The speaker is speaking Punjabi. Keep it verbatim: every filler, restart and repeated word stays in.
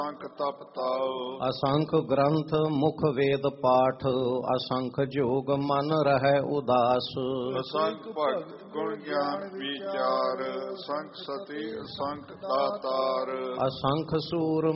ਅਸੰਖ ਤਪ ਤਾਉ असंख ग्रंथ मुख वेद पाठ असंख जोग मन रहै उदास ਅਸੰਖ ਭਗਤ ਗੁਣ ਗਿਆਨ ਵਿਚਾਰ ਅਸੰਖ ਸਤੀ ਅਸੰਖ ਦਾਤਾਰ असंख सूर